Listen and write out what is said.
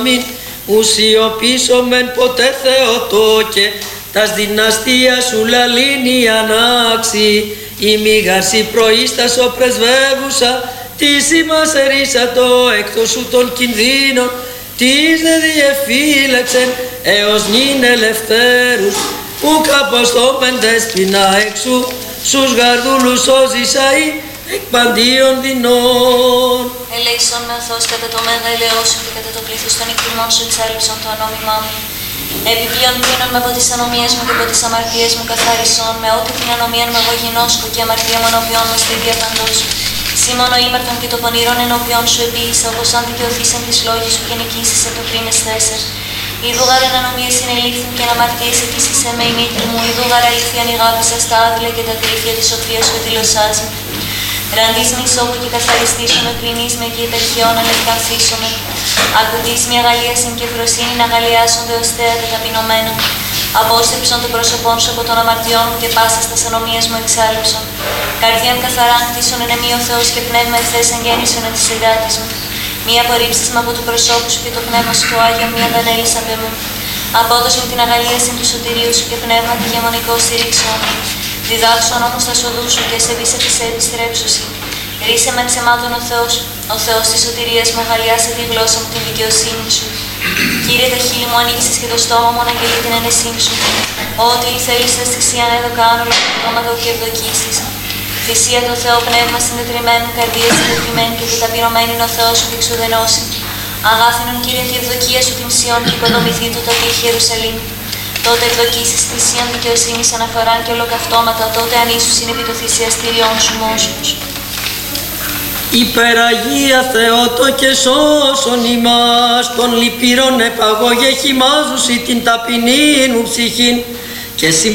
Μην ουσιοποιήσομεν ποτέ Θεοτόκε, τας δυναστεία σου λαλήνει ανάξι, η μηγαρσή προείστασο πρεσβεύουσα, της ημάς ερίσατο εκτός σου των κινδύνων, της δε διεφύλαξεν έως νυν ελευθέρους, ουκ αποστόμεν δέσποινα εξού, σους γαρδούλους σώζησα ή εκ παντίων δεινών. Ελέησον με ο Θεός κατά το μέγα ελαιό σου και κατά το πλήθος των εκτιμών σου εξάλληψον το ανώμημά μου. Επιπλέον κρίνον με από τις ανομίες μου και από τις αμαρτίες μου καθάρισον, με ό,τι την ανομία μου εγώ γινώσκω και αμαρτία μου ενώπιον μου στη ίδια παντός. Σήμωνο ήμαρτον και το πονηρόν ενώπιον σου επίησα, όπως αν δικαιωθήσαν τις λόγες σου και νικήσεις εν το κρίνες θέσερ. Ιδού γαρ εν ανομίες συνελήφθην και εν αμαρτίες ετήσισε με η μήτρη μου, ιδού γαρ αλήθειαν ηγάπησα στα άδειλα και τα κρύφια της σοφίας σου ετηλωσάς με. Ραντής με ισόπου και καθαριστήσομαι, πληνείς με και υπερχιών ανευκαθίσομαι. Ακουτείς μια αγαλίασιν και φροσύνην αγαλιάσονται ως θέατα ταπεινωμένα. Απόστρεψον το πρόσωπόν σου από των αμαρτιών μου και πάσας τας ανομίας μου εξάλληψον. Καρδιάν καθαράν κτίσον εν εμεί ο Θεός και πνεύμα ευθές εγγέννησον εν της εργάτης μου. Μη απορρίψεις με από του προσώπου σου και το πνεύμα σου το Άγιο μη αντανερίσαντε μου. Απόδοσον την αγαλίασιν του σωτηρίου σου και πνεύμα τη γεμονικό στηρίξον. Διδάξον όμως τα σοδού σου και σε βήσε της επιστρέψουσι. Ρίσε μεν ξεμάτων ο Θεός της σωτηρίας μου, αγαλιάσε τη γλώσσα μου την δικαιοσύνη σου. Κύριε, τα χείλη μου ανοίξεις και το στόμα μου αναγγελεί την ενεσύνη σου. Ό,τι θέλεις σε θυσίαν έδωκα άνολα πτώματα και ευδοκίσεις. Θυσία το Θεό πνεύμα συντετριμένου, καρδία συντετριμένη και ταπεινωμένη είναι ο Θεός σου και εξουδενώσει. Αγάθινον Κύριε τη ευδοκία σου την Σιών και οικοδομηθεί του το τείχη Ιερουσαλήμ. Τότε ευδοκίσεις θυσίαν δικαιοσύνης αναφοράν και ολοκαυτώματα, τότε ανήσους είναι επί το θυσιαστήριόν σου μόσους. Υπεραγία Θεότο και σώσον ημάς, των λυπηρών επαγωγέ χυμάζουσι την ταπεινήν μου ψυχήν και